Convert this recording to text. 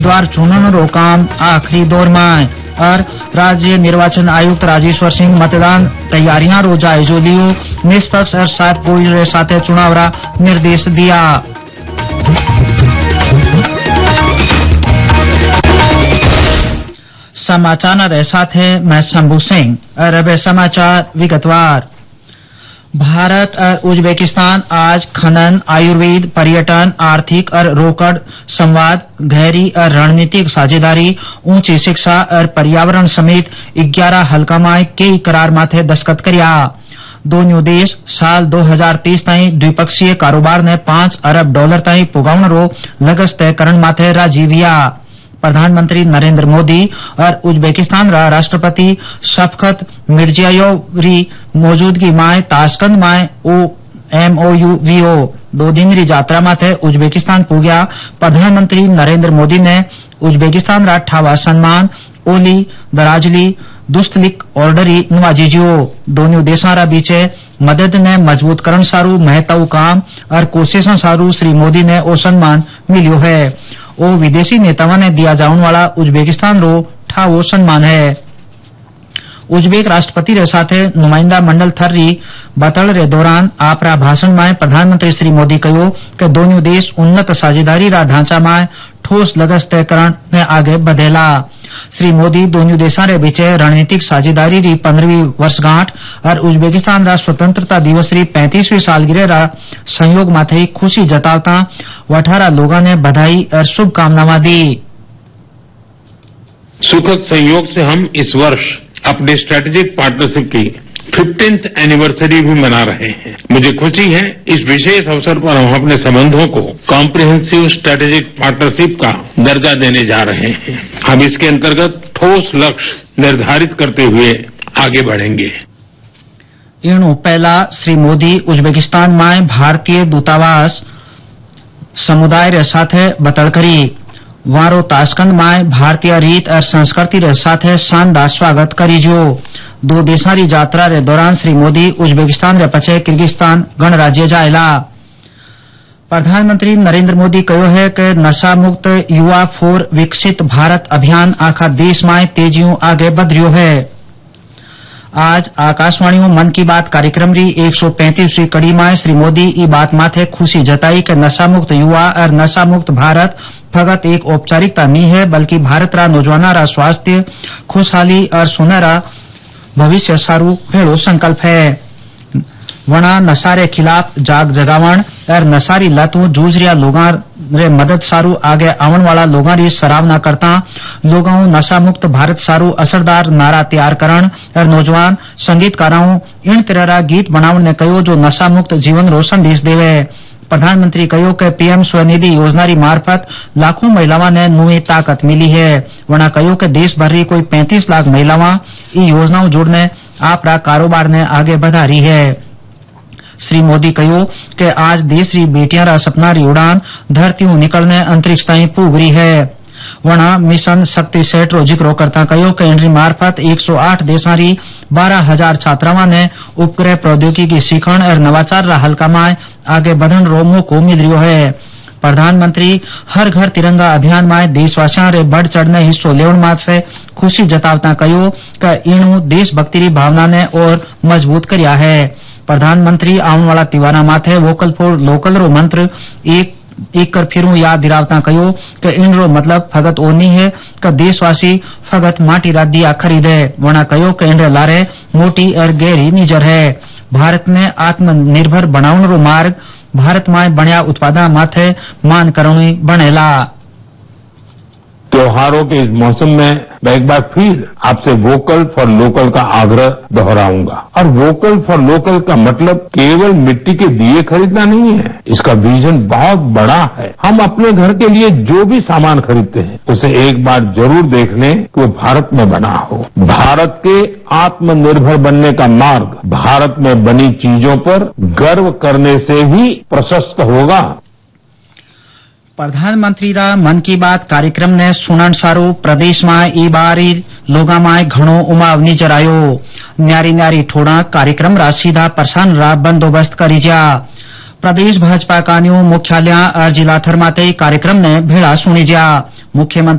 द्वार चुनाव काम आखिरी दौर में और राज्य निर्वाचन आयुक्त राजेश्वर सिंह मतदान तैयारियां रो जायजो लियो, निष्पक्ष और शांतिपूर्ण रे साथे चुनाव रा निर्देश दिया। समाचार रे साथे मैं शंभू सिंह और अब समाचार विगतवार। भारत और उज्बेकिस्तान आज खनन, आयुर्वेद, पर्यटन, आर्थिक और रोकड़ संवाद, गहरी और रणनीतिक साझेदारी, ऊंची शिक्षा और पर्यावरण समेत 11 हल्कामाय कई करार माथे दस्तखत कर्या। दोनों देश साल 2030 ताईं द्विपक्षीय कारोबार ने $5 अरब ताईं पुगावण रो लक्ष्य तय करण माथे राजी विया। प्रधानमंत्री नरेंद्र मोदी और उज्बेकिस्तान राष्ट्रपति शफकत मिर्जियोयेव री मौजूदगी में ताशकंद में MOU 2 दिन री यात्रा माथे उज्बेकिस्तान पुग्या। प्रधानमंत्री नरेंद्र मोदी ने उज्बेकिस्तान रा ठावा सम्मान ओली दराजली दुस्तलिक ऑर्डरी नवाजीजियो। दोनों देशों रा बीचे मदद ने मजबूत करण सारू महत्व काम और कोशिशों सारू श्री मोदी ने ओ सम्मान मिलियो है। ओ विदेशी नेताओं ने दिया जाने वाला उज्बेकिस्तान रो ठावो सम्मान है। उज्बेक राष्ट्रपति रे साथे नुमाइंदा मंडल थर्री बतल रे दौरान आपरा भाषण में प्रधानमंत्री श्री मोदी कहो कि दोनों देश उन्नत साझेदारी रा ढांचा में ठोस लक्ष्य तय करण में आगे बढ़ेला। श्री मोदी दोनों देशों रे बीचे रणनीतिक साझेदारी री 15वीं वर्षगांठ और उज्बेकिस्तान रा स्वतंत्रता दिवस री 35वीं सालगिरह रा संयोग माथे खुशी जतावता वठारा लोगों ने बधाई और शुभकामनाएं दी। सुखद संयोग से हम इस वर्ष अपनी स्ट्रेटेजिक पार्टनरशिप की 15th एनिवर्सरी भी मना रहे हैं। मुझे खुशी है इस विशेष अवसर पर हम अपने संबंधों को कॉम्प्रिहेंसिव स्ट्रेटेजिक पार्टनरशिप का दर्जा देने जा रहे हैं। हम इसके अंतर्गत ठोस लक्ष्य निर्धारित करते हुए आगे बढ़ेंगे। इनु पहला श्री मोदी उज्बेकिस्तान में भारतीय दूतावास समुदाय रे साथे बतल करी। वारो ताशकंद में भारतीय रीत और संस्कृति रे साथे शानदार स्वागत करीजो। 2 देशों की यात्रा रे दौरान श्री मोदी उज्बेकिस्तान रे पछे किर्गिस्तान गणराज्य जायला। प्रधानमंत्री नरेंद्र मोदी कहो है कि नशा मुक्त युवा फॉर विकसित भारत अभियान आखा देश में तेजियों आगे बढ़ रियो है। आज आकाशवाणी मन की बात कार्यक्रम री 135वीं कड़ी में श्री मोदी ई बात माथे खुशी जताई कि नशा मुक्त युवा और नशा मुक्त भारत फकत एक औपचारिकता नहीं है, बल्कि भारत रा नौजवाना रा स्वास्थ्य, खुशहाली और सुनहरा भविष्य सारू भेड़ो संकल्प है। वना नशा रे खिलाफ जाग जगावण और नशारी लतों जूझ रिया लोगां रे मदद सारू आगे आवन वाला लोगां री सराहना करता लोगों नशा मुक्त भारत सारू असरदार नारा तैयार करण और नौजवान संगीतकारों इन तरह रा गीत बनावन ने कहो जो नशा मुक्त जीवन रो संदेश देवे। प्रधानमंत्री कहो कि पीएम स्वनिधि योजना री मार्फत लाखों महिलाओं ने नई ताकत मिली है। वना कहो कि देश भर री कोई 35 लाख महिलाओं ई योजनाओं जोड़ने आपरा कारोबार ने आगे बढ़ा रही है। श्री मोदी कहो कि आज देश री बेटियां रा सपना री उड़ान धरतीयों निकलने अंतरिक्ष ताईं पूग रही है। वना मिशन शक्ति सेट रो जिक्र करता कहो कि इनरी मार्फत 108 देशों री 12,000 छात्रावां ने उपग्रह प्रौद्योगिकी सीखण और नवाचार रा हल्का में आगे बढ़न रो मौको मिल रियो है। प्रधानमंत्री हर घर तिरंगा अभियान में देशवासियों रे बढ़ चढ़ने हिस्सों लेवण माथे खुशी जतावता कहो कि इनु देशभक्ति री भावना ने और मजबूत कर्या है। प्रधानमंत्री आने वाला त्योहारा माथे वोकल फॉर लोकल रो मंत्र एक कर फिरू याद दिलावता कहो कि इन रो मतलब फगत ओ नहीं है कि देशवासी फगत माटी रा दिया खरीदे। वना कहो कि इन लारे मोटी और गहरी नीजर है। भारत ने आत्मनिर्भर बनावन रो मार्ग भारत में बनिया उत्पादन माथे मान करणी बनेला। त्योहारों के इस मौसम में मैं एक बार फिर आपसे वोकल फॉर लोकल का आग्रह दोहराऊंगा। और वोकल फॉर लोकल का मतलब केवल मिट्टी के दिए खरीदना नहीं है, इसका विजन बहुत बड़ा है। हम अपने घर के लिए जो भी सामान खरीदते हैं उसे एक बार जरूर देख लें कि वो भारत में बना हो। भारत के आत्मनिर्भर बनने का मार्ग भारत में बनी चीजों पर गर्व करने से ही प्रशस्त होगा। प्रधानमंत्री रा मन की बात कार्यक्रम ने सुनन सारू प्रदेश में ई बारी लोगा में घणो उमाव नजर आयो। न्यारी न्यारी ठोड़ा कार्यक्रम रा सीधा प्रसारण रा बंदोबस्त करी जा। प्रदेश भाजपा कान्यू मुख्यालय और जिला थरमाते कार्यक्रम ने भेड़ा सुनी जा मुख्यमंत्री